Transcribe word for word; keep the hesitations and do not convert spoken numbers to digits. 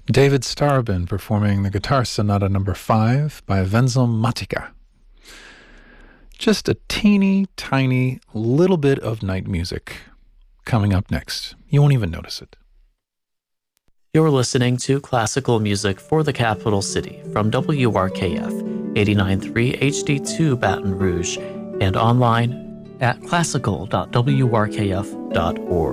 David Starobin performing the Guitar Sonata number five by Wenzel Matica. Just a teeny tiny little bit of night music coming up next. You won't even notice it. You're listening to Classical Music for the Capital City from W R K F eighty-nine point three H D two Baton Rouge and online at classical dot w r k f dot org.